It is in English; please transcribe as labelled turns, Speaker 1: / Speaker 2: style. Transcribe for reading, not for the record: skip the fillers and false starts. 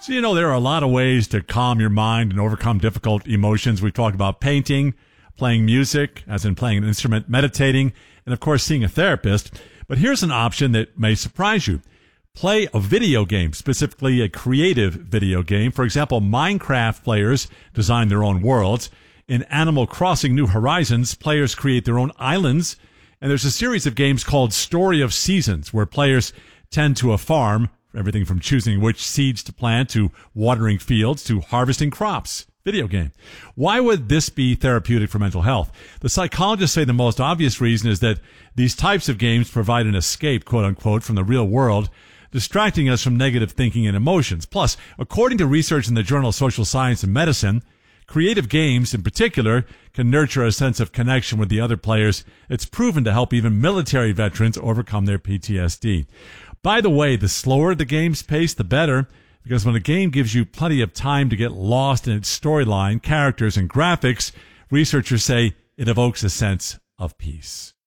Speaker 1: So, there are a lot of ways to calm your mind and overcome difficult emotions. We've talked about painting, playing music, as in playing an instrument, meditating, and of course, seeing a therapist. But here's an option that may surprise you. Play a video game, specifically a creative video game. For example, Minecraft players design their own worlds. In Animal Crossing New Horizons, players create their own islands. And there's a series of games called Story of Seasons, where players tend to a farm, everything from choosing which seeds to plant to watering fields to harvesting crops. Video game. Why would this be therapeutic for mental health? The psychologists say the most obvious reason is that these types of games provide an escape, quote unquote, from the real world, distracting us from negative thinking and emotions. Plus, according to research in the journal Social Science and Medicine, creative games in particular can nurture a sense of connection with the other players. It's proven to help even military veterans overcome their PTSD. By the way, the slower the game's pace, the better, because when a game gives you plenty of time to get lost in its storyline, characters, and graphics, researchers say it evokes a sense of peace.